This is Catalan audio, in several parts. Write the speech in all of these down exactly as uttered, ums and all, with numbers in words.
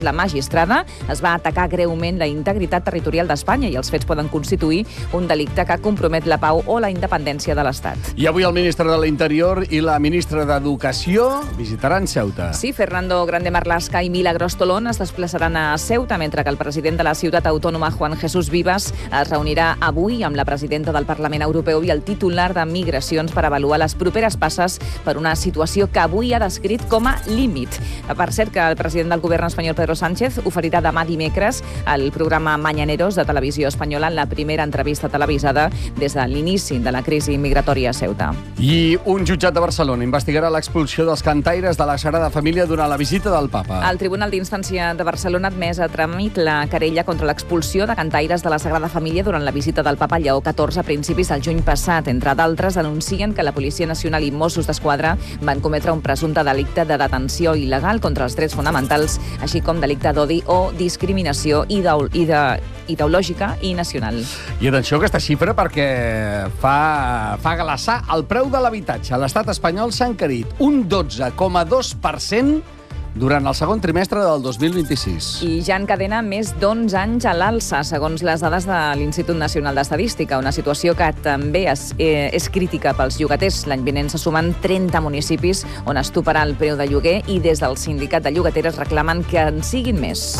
La magistrada es va atacar greument la integritat territorial d'Espanya i els fets poden constituir un delicte que compromet la pau o la independència de l'Estat. I avui el ministre de l'Interior i la ministra d'Educació visitaran Ceuta. Sí, Fernando Grande Marlaska i Milagros Tolón es desplaçaran a Ceuta, mentre que el president de la ciutat autònoma, Juan Jesús Vivas, es reunirà avui amb la presidenta del Parlament Europeu i el titular de Migracions per avaluar les properes passes per una situació que avui ha descrit com a límit. Per cert, que el president del govern espanyol, Pedro Sánchez, oferirà demà dimecres al programa Mañaneros de Televisió Espanyola en la primera entrevista televisada des de l'inici de la crisi migratòria a Ceuta. I un jutjat de Barcelona investigarà l'expulsió dels cantaires de la Sagrada Família durant la visita del Papa. El Tribunal d'Instància de Barcelona ha admès a tràmit la querella contra l'expulsió de cantaires de la Sagrada Família durant la visita del Papa Lleó catorze a principis del juny passat. Entre d'altres, denuncien que la Policia Nacional i Mossos d'Esquadra van cometre un presumpte delicte de detenció il·legal contra els drets fonamentals, així com delicte d'odi o discriminació ideològica i nacional. I atenció a aquesta xifra perquè fa, fa glaçar el preu de l'habitatge. A l'estat espanyol s'ha encarit un dotze coma dos per cent durant el segon trimestre del dos mil vint-i-sis. I ja encadena més d'onze anys a l'alça, segons les dades de l'Institut Nacional d'Estadística, una situació que també és, eh, és crítica pels llogaters. L'any vinent se sumen trenta municipis on es toparà el preu de lloguer i des del sindicat de llogateres reclamen que en siguin més.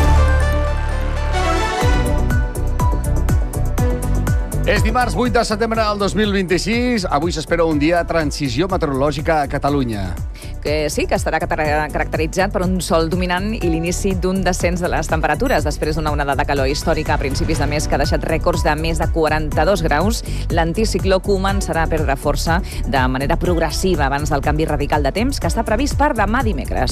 És dimarts vuit de setembre del dos mil vint-i-sis. Avui s'espera un dia de transició meteorològica a Catalunya. Que sí, que estarà caracteritzat per un sol dominant i l'inici d'un descens de les temperatures. Després d'una onada de calor històrica a principis de mes que ha deixat rècords de més de quaranta-dos graus, l'anticicló començarà a perdre força de manera progressiva abans del canvi radical de temps que està previst per demà dimecres.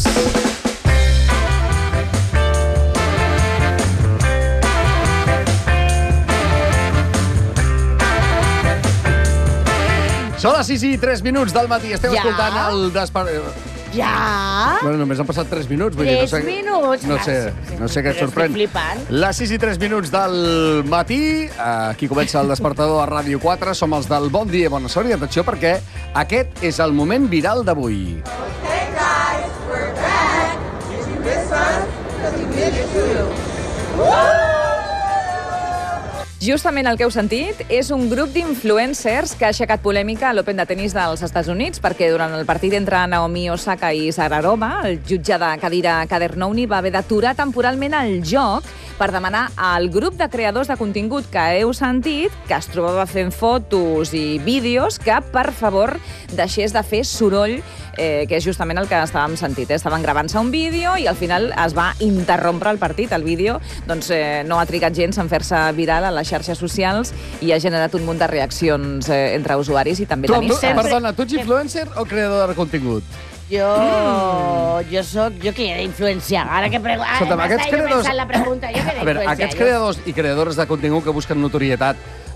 Són les sis i tres minuts del matí. Esteu Ja? escoltant el despertador. Ja? Bueno, només han passat tres minuts. Vull dir, no Tres sé, minuts? No sé, no sé què et Però sorprèn. estic flipant. Les sis i tres minuts del matí. Aquí comença el despertador a Ràdio quatre. Som els del Bon Dia i Bona Sort. I atenció, perquè aquest és el moment viral d'avui. Hey guys, we're back. Did you miss us? Because we did it too. Justament el que heu sentit és un grup d'influencers que ha aixecat polèmica a l'Open de tenis dels Estats Units perquè durant el partit entre Naomi Osaka i Sharapova, el jutge de cadira Kader Nouni va haver d'aturar temporalment el joc per demanar al grup de creadors de contingut que heu sentit, que es trobava fent fotos i vídeos, que, per favor, deixés de fer soroll, eh, que és justament el que estàvem sentit. Eh? Estaven gravant-se un vídeo i al final es va interrompre el partit. El vídeo doncs, eh, no ha trigat gens en fer-se viral a les xarxes socials i ha generat un munt de reaccions eh, entre usuaris i també Tu, tu, tenistes. perdona, tu ets influencer o creador de contingut? Jo, mm. jo soc, jo què he d'influenciar? Ara que pregu... Ara Escolta'm, aquests m'estava creadors- pensant la pregunta, jo què he A veure, d'influenciar? aquests creadors i creadores de contingut que busquen notorietat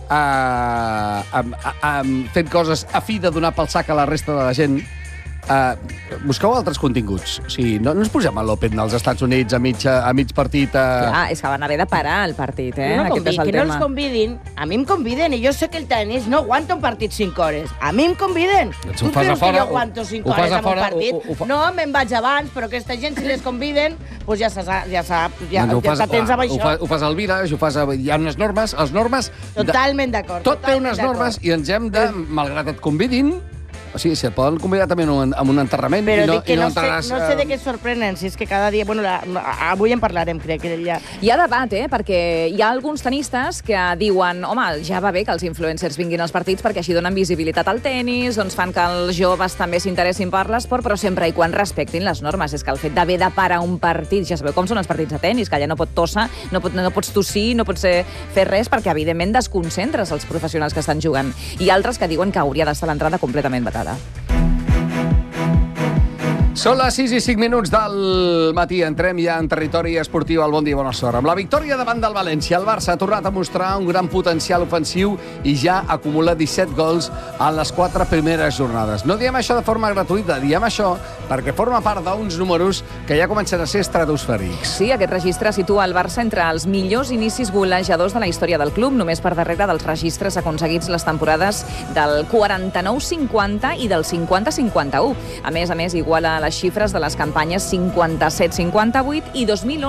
eh, amb, amb, fent coses a fi de donar pel sac a la resta de la gent, Uh, busqueu altres continguts. O sigui, no, no ens posem a l'Open dels Estats Units a mig, a mig partit. A... Clar, és que van haver de parar el partit, eh? No, no, Aquest és el que no tema. els convidin. A mi em conviden i jo sé que el tenis no aguanta un partit cinc hores. A mi em conviden. Doncs ho Tu fas a creus fora, que jo ho- aguanto cinc ho fas hores a amb un fora, partit? ho- ho fa- No, me'n vaig abans, però aquesta gent, si les conviden, doncs ja se sap, ja sap, ja, Doncs ho ja fas, t'atens amb ho, això. fas, ho fas al Village, ho fas a, hi ha unes normes, les normes... de- Totalment d'acord. Tot té totalment unes d'acord. normes i ens hem de, malgrat et convidin, o sigui, si et poden convidar també en un, en un enterrament Però i no, dic que i no, no, sé, entraràs... no sé de què es sorprenen, si és que cada dia... Bueno, la, avui en parlarem, crec que ja... Hi ha debat, eh? Perquè hi ha alguns tenistes que diuen home, ja va bé que els influencers vinguin als partits perquè així donen visibilitat al tenis, doncs fan que els joves també s'interessin per l'esport, però sempre i quan respectin les normes. És que el fet d'haver de parar un partit, ja sabeu com són els partits de tenis, que allà no pot tossar, no, pot, no pots tossir, no pots eh, fer res, perquè evidentment desconcentres els professionals que estan jugant. I altres que diuen que hauria d'estar l'entrada completament vetada. Són les sis i cinc minuts del matí. Entrem ja en territori esportiu al Bon Dia i Bona Sort. Amb la victòria davant del València, el Barça ha tornat a mostrar un gran potencial ofensiu i ja acumula disset gols en les quatre primeres jornades. No diem això de forma gratuïta, diem això perquè forma part d'uns números que ja comencen a ser estratosfèrics. Sí, aquest registre situa el Barça entre els millors inicis golejadors de la història del club, només per darrere dels registres aconseguits les temporades del quaranta-nou cinquanta i del cinquanta cinquanta-u. A més a més, iguala les xifres de les campanyes cinquanta-set cinquanta-vuit i dos mil onze